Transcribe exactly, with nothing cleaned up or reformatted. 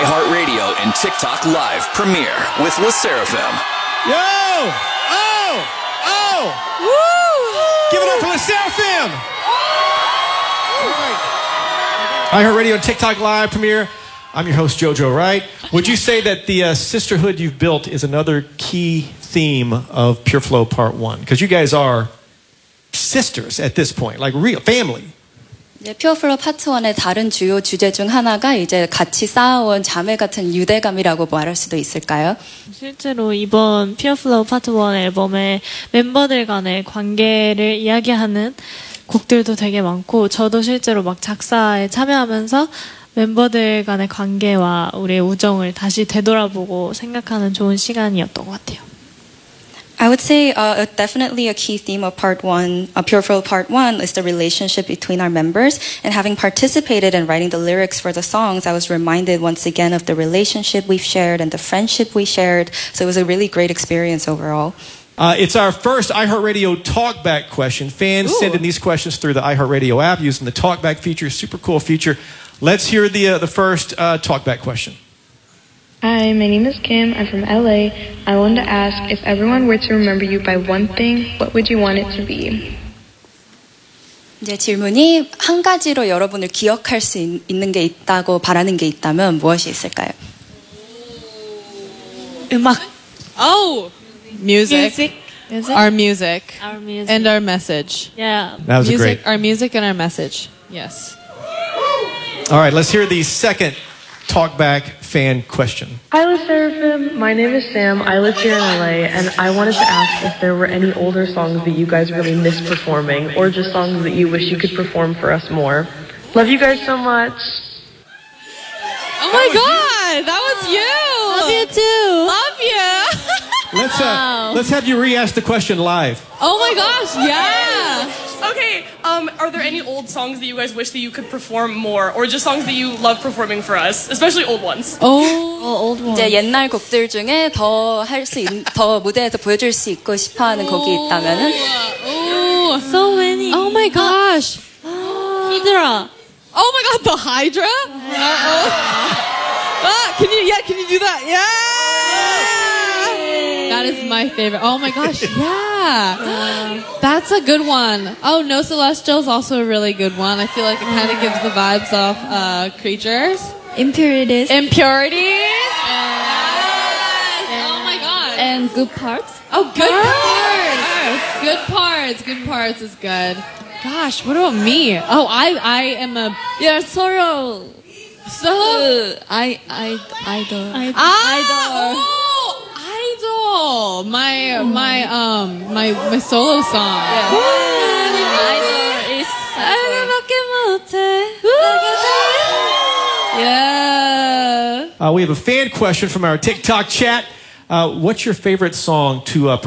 iHeartRadio and TikTok Live premiere with Le Sserafim. Yo! Oh! Oh! Woo! Give it up for Le Sserafim! iHeartRadio and TikTok Live premiere. I'm your host, JoJo Wright. Would you say that the uh, sisterhood you've built is another key theme of Pure Flow Part one? Because you guys are sisters at this point, like real family. 네, 퓨어플로 파트 원의 다른 주요 주제 중 하나가 이제 같이 쌓아온 자매 같은 유대감이라고 말할 수도 있을까요? 실제로 이번 퓨어플로우 파트 원 앨범에 멤버들 간의 관계를 이야기하는 곡들도 되게 많고 저도 실제로 막 작사에 참여하면서 멤버들 간의 관계와 우리의 우정을 다시 되돌아보고 생각하는 좋은 시간이었던 것 같아요. I would say uh, definitely a key theme of part one, uh, Pure Flow part one, is the relationship between our members. And having participated in writing the lyrics for the songs, I was reminded once again of the relationship we've shared and the friendship we shared. So it was a really great experience overall. Uh, it's our first iHeartRadio Talkback question. Fans Ooh. send in these questions through the iHeartRadio app using the Talkback feature. Super cool feature. Let's hear the uh, the first uh, Talkback question. Hi, my name is Kim. I'm from L A. I wanted to ask, if everyone were to remember you by one thing, what would you want it to be? 이제 질문이 한 가지로 여러분을 기억할 수 있, 있는 게 있다고 바라는 게 있다면 무엇이 있을까요? 음악. Oh, music. Music. Music. Our music. Our music. And our message. Yeah. That was music, great. Our music and our message. Yes. All right, let's hear the second Talkback fan question. Hi, Le Sserafim. My name is Sam. I live here in L A, and I wanted to ask if there were any older songs that you guys really miss performing, or just songs that you wish you could perform for us more. Love you guys so much. Oh my God, that was you. Love you too. Love you. Let's uh, let's have you re-ask the question live. Oh my gosh, yeah. Okay, um, are there any old songs that you guys wish that you could perform more, or just songs that you love performing for us, especially old ones? Oh, old one. 이제 옛날 곡들 중에 더 할 수 있, 더 무대에서 보여줄 수 있고 싶어하는 곡이 있다면은 Oh, So many. oh my gosh. Hydra. Oh my God, the Hydra. Uh-oh. Ah, can you? Yeah, can you do that? Yeah. That is my favorite. Oh my gosh, yeah. That's a good one. Oh, No Celestial is also a really good one. I feel like it kind of gives the vibes of uh, Creatures. Impurities. Impurities. Yes. Oh my God. And good parts. Oh, good parts. Good parts. Good parts is good. Gosh, what about me? Oh, I I am a You're solo. solo. I I idol. Ah, oh, idol. My my um my my solo song. Idol is. Yeah. Uh, we have a fan question from our TikTok chat. Uh, what's your favorite song to uh, perform?